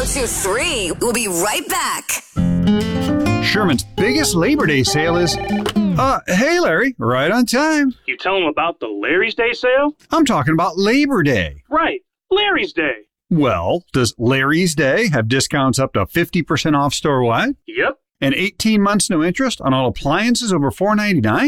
1023. We'll be right back. Sherman's biggest Labor Day sale is... hey, Larry, right on time. You tell them about the Larry's Day sale? I'm talking about Labor Day. Right, Larry's Day. Well, does Larry's Day have discounts up to 50% off store-wide? Yep. And 18 months no interest on all appliances over $4.99?